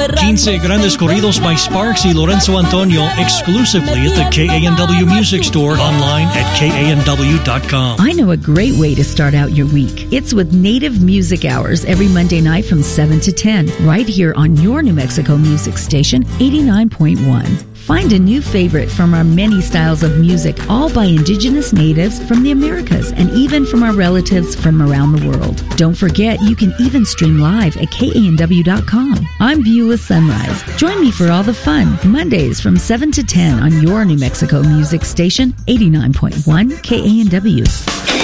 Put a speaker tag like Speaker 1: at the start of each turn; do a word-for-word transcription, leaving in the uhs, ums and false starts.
Speaker 1: quince grandes corridos by Sparks y Lorenzo Antonio exclusively at the K A N W Music Store, online at K A N W dot com.
Speaker 2: I know a great way to start out your week. It's with Native Music Hours every Monday night from seven to ten, right here on your New Mexico music station, eighty-nine point one. Find a new favorite from our many styles of music, all by indigenous natives from the Americas and even from our relatives from around the world. Don't forget, you can even stream live at K A N W dot com. I'm Beulah Sunrise. Join me for all the fun, Mondays from seven to ten on your New Mexico music station, eighty-nine point one K A N W.